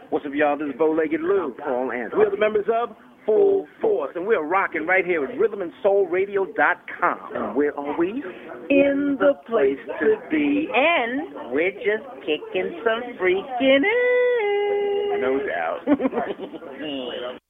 What's up, y'all? This is Bow-Legged Lou. Paul Anderson. We're the members of Full Force, and we're rocking right here at rhythmandsoulradio.com. And where are we? In the place to be. And we're just kicking some freaking ass. No doubt.